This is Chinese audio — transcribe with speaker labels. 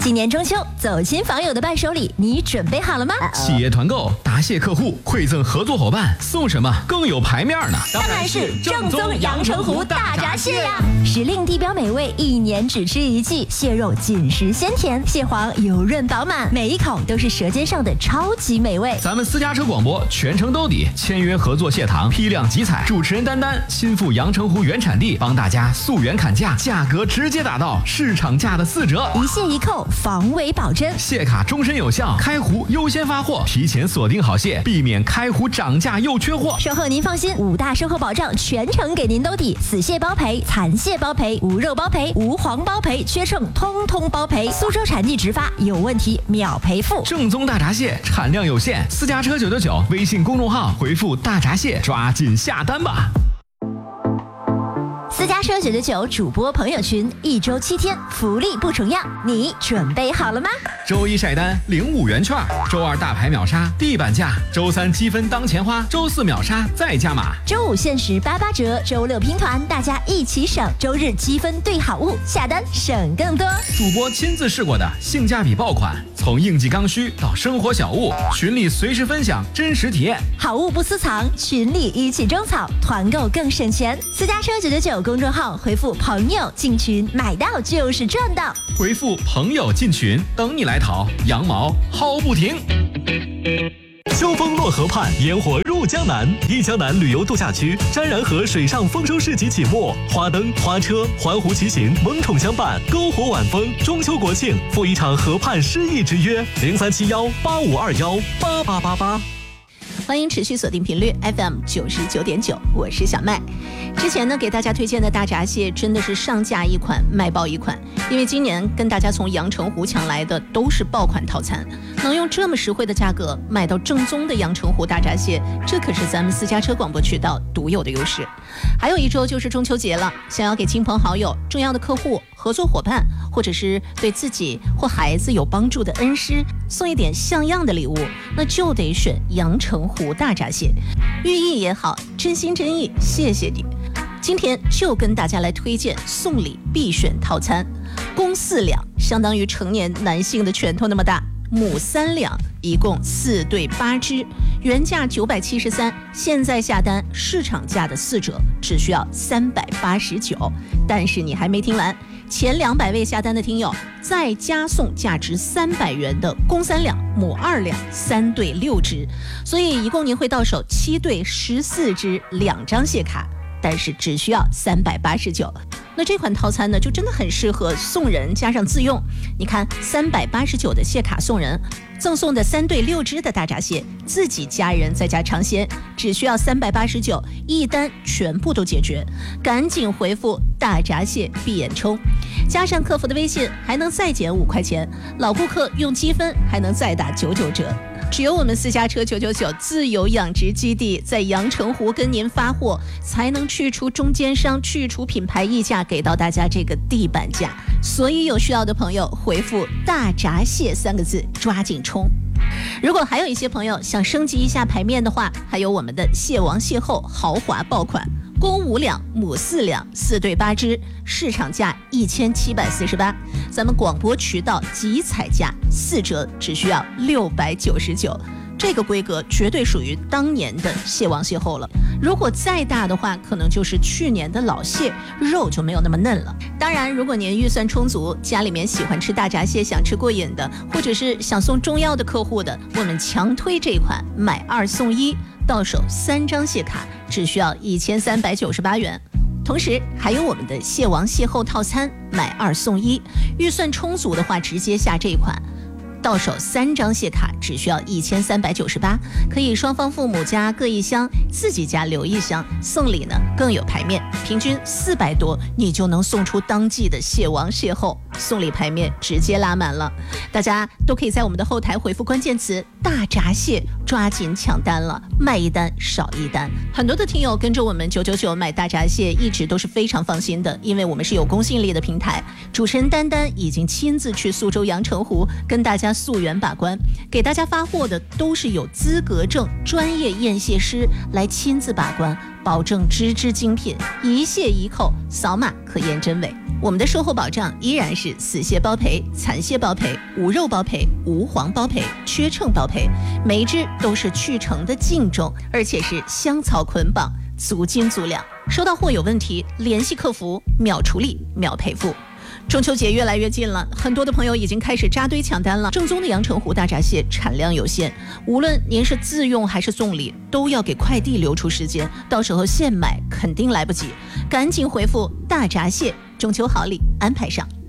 Speaker 1: 今年中秋，走亲访友的伴手礼，你准备好了吗？
Speaker 2: 企业团购答谢客户，馈赠合作伙伴，送什么更有排面呢？
Speaker 1: 当然是正宗阳澄湖大闸蟹呀！时令地标美味，一年只吃一季，蟹肉紧实鲜甜，蟹黄油润饱满，每一口都是舌尖上的超级美味。
Speaker 2: 咱们私家车广播全程兜底，签约合作蟹塘，批量集采，主持人丹丹亲赴阳澄湖原产地，帮大家溯源砍价，价格直接打到市场价的4折，
Speaker 1: 一蟹一扣，防伪保真，
Speaker 2: 蟹卡终身有效，开湖优先发货，提前锁定好蟹，避免开湖涨价又缺货。
Speaker 1: 售后您放心，5大售后保障全程给您兜底，死蟹包赔，残蟹包赔，无肉包赔，无黄包赔，缺秤通通包赔。苏州产地直发，有问题秒赔付。
Speaker 2: 正宗大闸蟹产量有限，私家车999微信公众号回复大闸蟹，抓紧下单吧。
Speaker 1: 私家车999主播朋友群，1周7天，福利不重样，你准备好了吗？
Speaker 2: 周1晒单领5元券，周2大牌秒杀地板价，周3积分当钱花，周4秒杀再加码，
Speaker 1: 周5限时88折，周6拼团，大家一起省，周日积分兑好物，下单省更多。
Speaker 2: 主播亲自试过的性价比爆款，从应季刚需到生活小物，群里随时分享真实体验，
Speaker 1: 好物不私藏，群里一起种草，团购更省钱。私家车999公众号回复朋友进群，买到就是赚到，
Speaker 2: 回复朋友进群，等你来淘，羊毛薅不停。
Speaker 3: 秋风落河畔，烟火入江南。忆江南旅游度假区沾然河水上丰收市集启幕，花灯、花车、环湖骑行萌宠相伴，篝火晚风。中秋国庆赴一场河畔诗意之约，037185218888。
Speaker 4: 欢迎持续锁定频率 FM 99.9，我是小麦。之前呢，给大家推荐的大闸蟹真的是上架一款卖爆一款，因为今年跟大家从阳澄湖抢来的都是爆款套餐，能用这么实惠的价格买到正宗的阳澄湖大闸蟹，这可是咱们私家车广播渠道独有的优势。还有1周就是中秋节了，想要给亲朋好友、重要的客户、合作伙伴，或者是对自己或孩子有帮助的恩师送一点像样的礼物，那就得选阳澄湖大闸蟹，寓意也好，真心真意，谢谢你。今天就跟大家来推荐送礼必选套餐，公4两，相当于成年男性的拳头那么大，母3两，一共4对8只，原价973，现在下单市场价的4折，只需要389。但是你还没听完，前200位下单的听友再加送价值300元的公3两、母2两，3对6只，所以一共您会到手7对14只2张蟹卡，但是只需要389。那这款套餐呢，就真的很适合送人加上自用。你看，389的蟹卡送人，赠送的3对6只的大闸蟹，自己家人在家尝鲜，只需要389，一单全部都解决。赶紧回复大闸蟹闭眼冲，加上客服的微信，还能再减5块钱。老顾客用积分还能再打99折。只有我们私家车999自有养殖基地在阳澄湖跟您发货，才能去除中间商，去除品牌溢价，给到大家这个地板价。所以有需要的朋友回复大闸蟹3个字，抓紧冲。如果还有一些朋友想升级一下牌面的话，还有我们的蟹王蟹后豪华爆款，公5两，母4两，4对8只，市场价1748，咱们广播渠道集采价4折，只需要699。这个规格绝对属于当年的蟹王蟹后了，如果再大的话，可能就是去年的老蟹，肉就没有那么嫩了。当然，如果您预算充足，家里面喜欢吃大闸蟹，想吃过瘾的，或者是想送中药的客户的，我们强推这款买2送1，到手3张蟹卡，只需要1398元。同时还有我们的蟹王蟹后套餐，买2送1，预算充足的话，直接下这款。到手3张蟹卡，只需要1398，可以双方父母家各1箱，自己家留1箱，送礼呢更有排面，平均400多，你就能送出当季的蟹王蟹后，送礼排面直接拉满了。大家都可以在我们的后台回复关键词大闸蟹，抓紧抢单了，卖1单少1单。很多的听友跟着我们999买大闸蟹，一直都是非常放心的，因为我们是有公信力的平台。主持人丹丹已经亲自去苏州阳澄湖跟大家溯源把关，给大家发货的都是有资格证专业验蟹师来亲自把关，保证只精品，一蟹一扣，扫码可验真伪。 我们的售后保障依然是死蟹包赔、残蟹包赔、无肉包赔、无黄包赔、缺秤包赔，每一只都是去成的净重，而且是香草捆绑，足斤足两。收到货有问题，联系客服，秒处理，秒赔付。中秋节越来越近了，很多的朋友已经开始扎堆抢单了。正宗的阳澄湖大闸蟹产量有限，无论您是自用还是送礼，都要给快递留出时间，到时候现买肯定来不及。赶紧回复大闸蟹，中秋好礼安排上。